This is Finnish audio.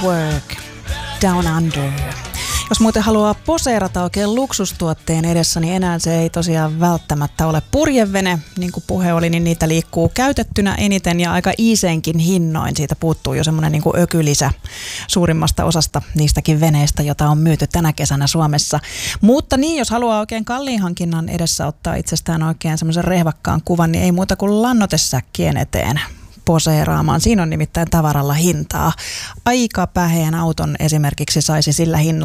Work, Down Under. Jos muuten haluaa poseerata oikein luksustuotteen edessä, niin enää se ei tosiaan välttämättä ole purjevene. Niin kuin puhe oli, niin niitä liikkuu käytettynä eniten ja aika iiseenkin hinnoin. Siitä puuttuu jo semmoinen niin kuin ökylisä suurimmasta osasta niistäkin veneistä, jota on myyty tänä kesänä Suomessa. Mutta niin, jos haluaa oikein kalliin hankinnan edessä ottaa itsestään oikein semmoisen rehvakkaan kuvan, niin ei muuta kuin lannoitesäkkien eteen poseeraamaan. Siinä on nimittäin tavaralla hintaa. Aika päheen auton esimerkiksi saisi sillä hinnalla